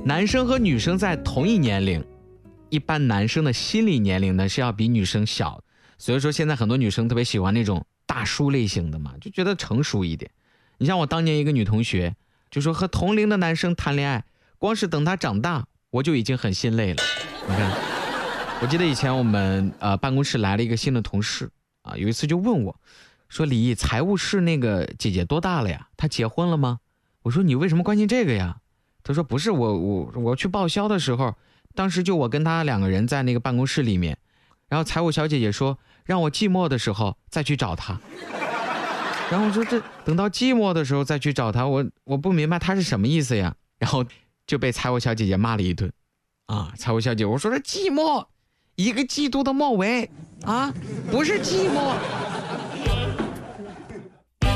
男生和女生在同一年龄，一般男生的心理年龄呢是要比女生小，所以说现在很多女生特别喜欢那种大叔类型的嘛，就觉得成熟一点。你像我当年一个女同学，就说和同龄的男生谈恋爱，光是等他长大，我就已经很心累了。你看，我记得以前我们办公室来了一个新的同事啊，有一次就问我，说李毅，财务室那个姐姐多大了呀？她结婚了吗？我说你为什么关心这个呀？他说不是，我去报销的时候，当时就我跟他2个人在那个办公室里面，然后财务小姐姐说让我寂寞的时候再去找他。然后我说这等到寂寞的时候再去找他，我不明白他是什么意思呀。然后就被财务小姐姐骂了一顿啊！财务小姐，我说这寂寞，一个季度的末尾啊，不是寂寞。